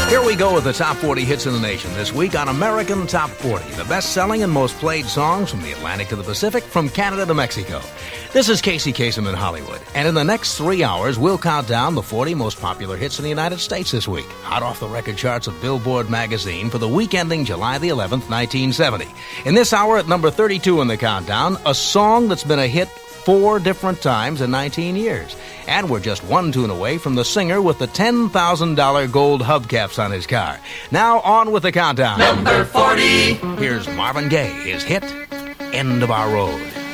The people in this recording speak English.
Here we go with the top 40 hits in the nation this week on American Top 40, the best-selling and most played songs from the Atlantic to the Pacific, from Canada to Mexico. This is Casey Kasem in Hollywood, and in the next 3 hours, we'll count down the 40 most popular hits in the United States this week, hot off the record charts of Billboard magazine for the week ending July the 11th, 1970. In this hour, at number 32 in the countdown, a song that's been a hit 4 different times in 19 years. And we're just one tune away from the singer with the $10,000 gold hubcaps on his car. Now on with the countdown. Number 40. Here's Marvin Gaye, his hit, End of Our Road.